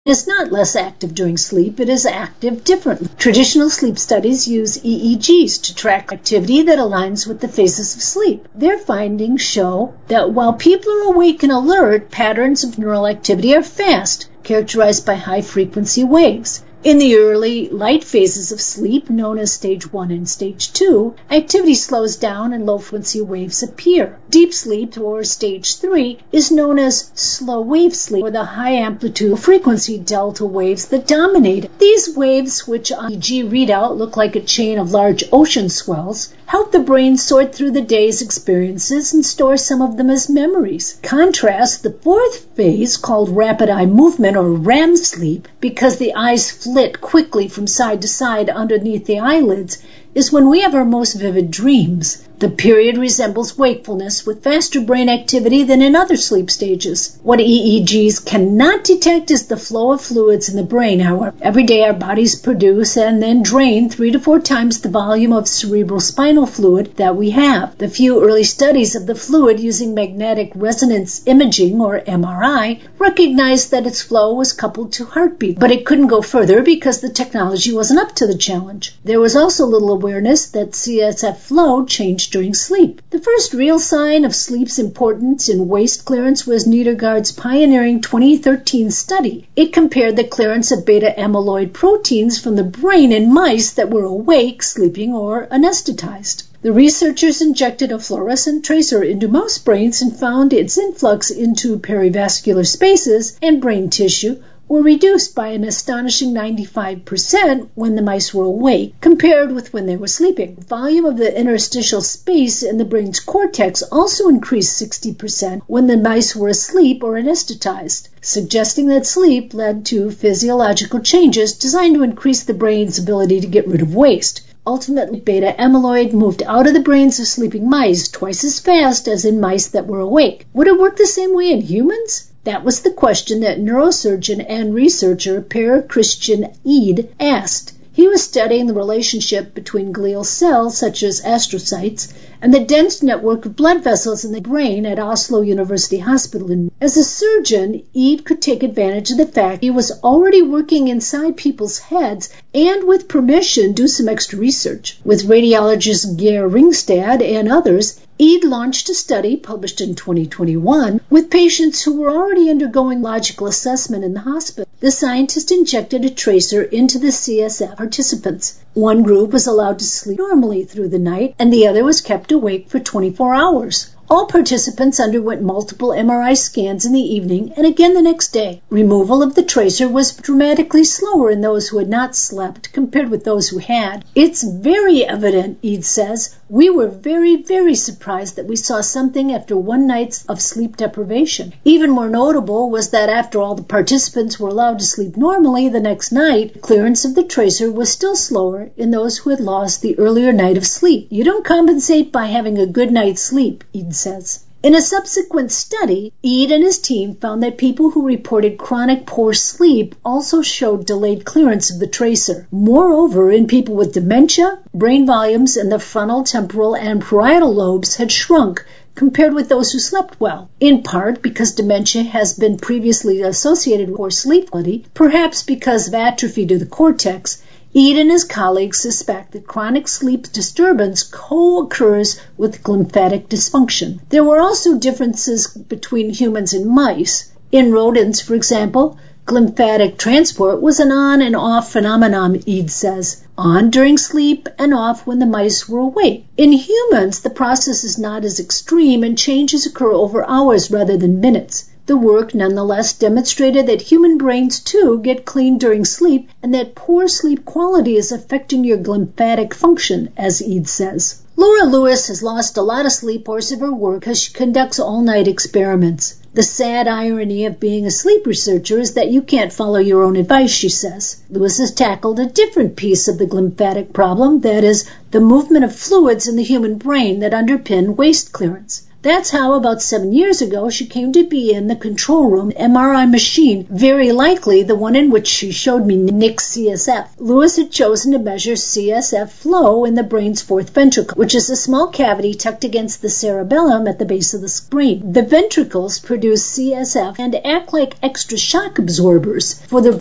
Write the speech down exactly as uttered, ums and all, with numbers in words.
It is not less active during sleep, it is active differently. Traditional sleep studies use E E Gs to track activity that aligns with the phases of sleep. Their findings show that while people are awake and alert, patterns of neural activity are fast, characterized by high-frequency waves. In the early light phases of sleep, known as stage one and stage two, activity slows down and low-frequency waves appear. Deep sleep, or stage three, is known as slow wave sleep, or the high-amplitude frequency delta waves that dominate. These waves, which on E E G readout look like a chain of large ocean swells, help the brain sort through the day's experiences and store some of them as memories. Contrast the fourth phase, called rapid eye movement, or R E M sleep, because the eyes flit quickly from side to side underneath the eyelids, is when we have our most vivid dreams. The period resembles wakefulness with faster brain activity than in other sleep stages. What E E Gs cannot detect is the flow of fluids in the brain, however. Every day our bodies produce and then drain three to four times the volume of cerebral spinal fluid that we have. The few early studies of the fluid using magnetic resonance imaging, or M R I, recognized that its flow was coupled to heartbeat, but it couldn't go further because the technology wasn't up to the challenge. There was also little awareness that C S F flow changed during sleep. The first real sign of sleep's importance in waste clearance was Nedergaard's pioneering twenty thirteen study. It compared the clearance of beta amyloid proteins from the brain in mice that were awake, sleeping, or anesthetized. The researchers injected a fluorescent tracer into mouse brains and found its influx into perivascular spaces and brain tissue were reduced by an astonishing ninety-five percent when the mice were awake, compared with when they were sleeping. The volume of the interstitial space in the brain's cortex also increased sixty percent when the mice were asleep or anesthetized, suggesting that sleep led to physiological changes designed to increase the brain's ability to get rid of waste. Ultimately, beta amyloid moved out of the brains of sleeping mice twice as fast as in mice that were awake. Would it work the same way in humans? That was the question that neurosurgeon and researcher Per Christian Eid asked. He was studying the relationship between glial cells, such as astrocytes, and the dense network of blood vessels in the brain at Oslo University Hospital. As a surgeon, Eid could take advantage of the fact he was already working inside people's heads and, with permission, do some extra research. With radiologist Geir Ringstad and others, Eid launched a study, published in twenty twenty-one, with patients who were already undergoing logical assessment in the hospital. The scientist injected a tracer into the C S F participants. One group was allowed to sleep normally through the night, and the other was kept awake for twenty-four hours. All participants underwent multiple M R I scans in the evening and again the next day. Removal of the tracer was dramatically slower in those who had not slept compared with those who had. It's very evident, Eid says. We were very, very surprised that we saw something after one night of sleep deprivation. Even more notable was that after all the participants were allowed to sleep normally the next night, clearance of the tracer was still slower in those who had lost the earlier night of sleep. You don't compensate by having a good night's sleep, Eid says. In a subsequent study, Eid and his team found that people who reported chronic poor sleep also showed delayed clearance of the tracer. Moreover, in people with dementia, brain volumes in the frontal, temporal, and parietal lobes had shrunk compared with those who slept well, in part because dementia has been previously associated with poor sleep quality, perhaps because of atrophy to the cortex. Eid and his colleagues suspect that chronic sleep disturbance co-occurs with glymphatic dysfunction. There were also differences between humans and mice. In rodents, for example, glymphatic transport was an on and off phenomenon, Eid says. On during sleep and off when the mice were awake. In humans, the process is not as extreme and changes occur over hours rather than minutes. The work nonetheless demonstrated that human brains too get clean during sleep and that poor sleep quality is affecting your glymphatic function, as Eid says. Laura Lewis has lost a lot of sleep course of her work as she conducts all-night experiments. The sad irony of being a sleep researcher is that you can't follow your own advice, she says. Lewis has tackled a different piece of the glymphatic problem, that is, the movement of fluids in the human brain that underpin waste clearance. That's how about seven years ago she came to be in the control room M R I machine, very likely the one in which she showed me Nick's C S F. Lewis had chosen to measure C S F flow in the brain's fourth ventricle, which is a small cavity tucked against the cerebellum at the base of the brain. The ventricles produce C S F and act like extra shock absorbers for the